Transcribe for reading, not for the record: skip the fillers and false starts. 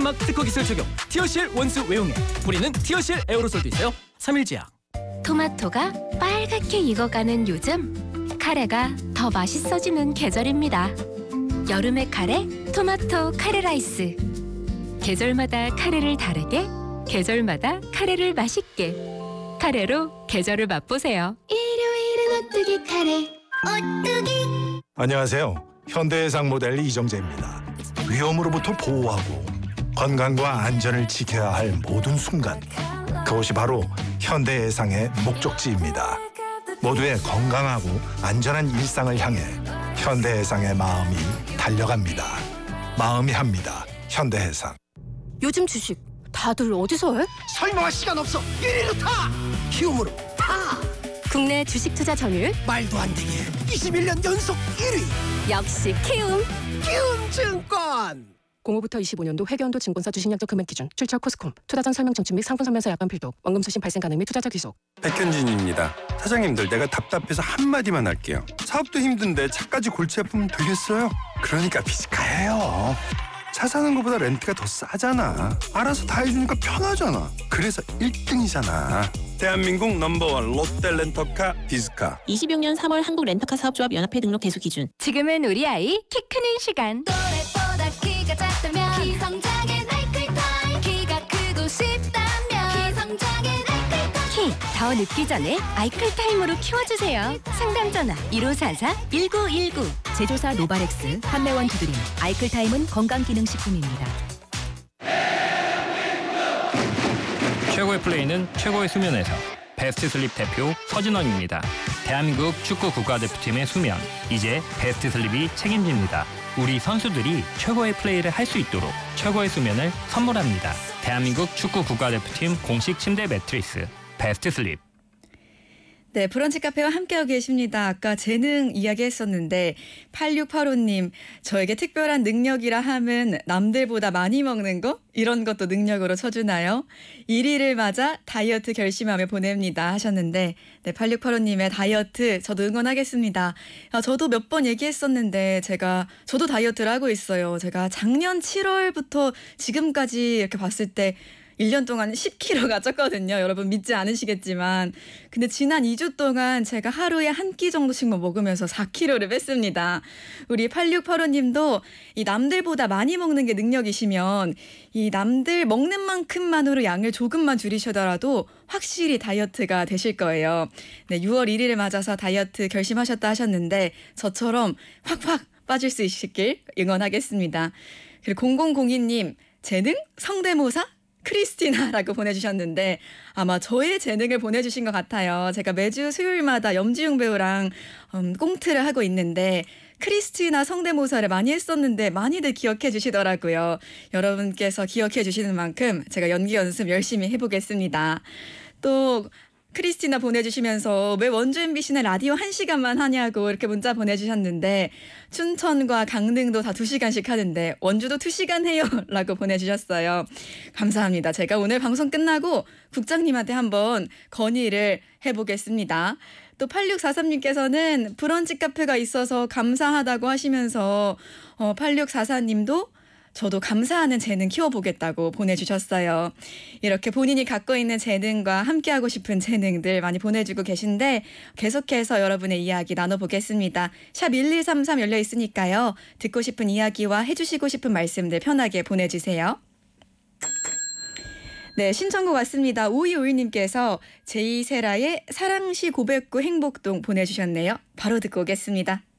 천연막 특허 기술 적용 티어실 원수 외용액, 뿌리는 티어실 에어로솔도 있어요. 3일제약. 토마토가 빨갛게 익어가는 요즘, 카레가 더 맛있어지는 계절입니다. 여름의 카레, 토마토 카레 라이스. 계절마다 카레를 다르게, 계절마다 카레를 맛있게. 카레로 계절을 맛보세요. 일요일은 오뚜기 카레, 오뚜기. 안녕하세요. 현대해상 모델 이정재입니다. 위험으로부터 보호하고 건강과 안전을 지켜야 할 모든 순간, 그것이 바로 현대해상의 목적지입니다. 모두의 건강하고 안전한 일상을 향해 현대해상의 마음이 달려갑니다. 마음이 합니다. 현대해상. 요즘 주식 다들 어디서 해? 설명할 시간 없어. 1위로 타. 키움으로 타. 국내 주식 투자 점유율 말도 안 되게 21년 연속 1위. 역시 키움. 키움증권. 05부터 25년도 회계연도 증권사 주식약정 금액 기준, 출처 코스콤, 투자 전 설명 청취 및 상품 설명서 약관 필독, 원금 수신 발생 가능 및 투자자 귀속. 백현진입니다. 사장님들, 내가 답답해서 한마디만 할게요. 사업도 힘든데 차까지 골치 아프면 되겠어요? 그러니까 비즈카예요. 차 사는 것보다 렌트가 더 싸잖아. 알아서 다 해주니까 편하잖아. 그래서 1등이잖아. 대한민국 넘버원 롯데 렌터카 비즈카. 26년 3월 한국 렌터카 사업조합 연합회 등록 대수 기준. 지금은 우리 아이 키 크는 시간. 또래보다 키가 작다면 기성장애 나이클타임. 키가 크고 싶다면 기성장애 나이클타임. 키 더 늦기 전에 아이클타임으로 키워주세요. 상담 전화 1544-1919. 제조사 노바렉스, 판매원 두드림. 아이클타임은 건강기능식품입니다. 최고의 플레이는 최고의 수면에서. 베스트 슬립 대표 서진원입니다. 대한민국 축구 국가대표팀의 수면, 이제 베스트 슬립이 책임집니다. 우리 선수들이 최고의 플레이를 할 수 있도록 최고의 수면을 선물합니다. 대한민국 축구 국가대표팀 공식 침대 매트리스 베스트 슬립. 네, 브런치 카페와 함께하고 계십니다. 아까 재능 이야기했었는데 8685님, 저에게 특별한 능력이라 함은 남들보다 많이 먹는 거? 이런 것도 능력으로 쳐주나요? 1위를 맞아 다이어트 결심하며 보냅니다 하셨는데, 네, 8685님의 다이어트 저도 응원하겠습니다. 저도 몇 번 얘기했었는데 저도 다이어트를 하고 있어요. 제가 작년 7월부터 지금까지 이렇게 봤을 때 1년 동안 10kg가 쪘거든요. 여러분 믿지 않으시겠지만. 근데 지난 2주 동안 제가 하루에 한 끼 정도씩만 먹으면서 4kg를 뺐습니다. 우리 8685님도 이 남들보다 많이 먹는 게 능력이시면 이 남들 먹는 만큼만으로 양을 조금만 줄이시더라도 확실히 다이어트가 되실 거예요. 네, 6월 1일을 맞아서 다이어트 결심하셨다 하셨는데 저처럼 확확 빠질 수 있으길 응원하겠습니다. 그리고 0002님, 재능? 성대모사? 크리스티나라고 보내주셨는데 아마 저의 재능을 보내주신 것 같아요. 제가 매주 수요일마다 염지웅 배우랑 꽁트를 하고 있는데 크리스티나 성대모사를 많이 했었는데 많이들 기억해 주시더라고요. 여러분께서 기억해 주시는 만큼 제가 연기 연습 열심히 해보겠습니다. 또 크리스티나 보내주시면서 왜 원주 MBC는 라디오 1시간만 하냐고 이렇게 문자 보내주셨는데 춘천과 강릉도 다 2시간씩 하는데 원주도 2시간 해요 라고 보내주셨어요. 감사합니다. 제가 오늘 방송 끝나고 국장님한테 한번 건의를 해보겠습니다. 또 8643님께서는 브런치 카페가 있어서 감사하다고 하시면서 8644님도 저도 감사하는 재능 키워보겠다고 보내주셨어요. 이렇게 본인이 갖고 있는 재능과 함께하고 싶은 재능들 많이 보내주고 계신데 계속해서 여러분의 이야기 나눠보겠습니다. 샵 1133 열려 있으니까요. 듣고 싶은 이야기와 해주시고 싶은 말씀들 편하게 보내주세요. 네, 신청곡 왔습니다. 5251님께서 제이세라의 사랑시 고백구 행복동 보내주셨네요. 바로 듣고 오겠습니다.